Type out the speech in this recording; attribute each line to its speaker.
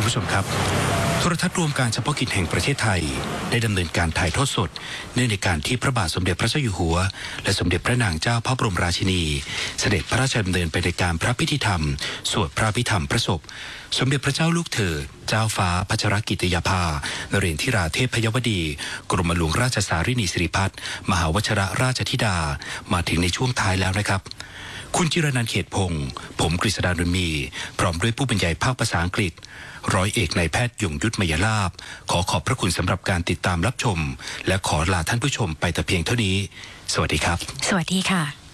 Speaker 1: ผู้ชมครับโทรทัศน์รวมการเฉพาะกิจแห่งประเทศไทยได้ดำเนินการถ่ายทอดสดเนื่องในการที่พระบาทสมเด็จพระเจ้าอยู่หัวและสมเด็จพระนางเจ้าพระบรมราชินีเสด็จพระราชดำเนินไปในการพระพิธีธรรมสวดพระพิธรรมพระศพสมเด็จพระเจ้าลูกเธอเจ้าฟ้าพัชรกิติยาภานเรนทิราเทพยวดีกรมหลวงราชสารินีสิริพัฒน์มหาวชิรราชธิดามาถึงในช่วงท้ายแล้วนะครับคุณจิรนันท์เขตพงศ์ผมกฤษดานุมีพร้อมด้วยผู้บรรยายภาคภาษาอังกฤษร้อยเอกนายแพทย์ยงยุทธมยลาภขอขอบพระคุณสำหรับการติดตามรับชมและขอลาท่านผู้ชมไปแต่เพียงเท่านี้สวัสดีครับ
Speaker 2: สวัสดีค่ะ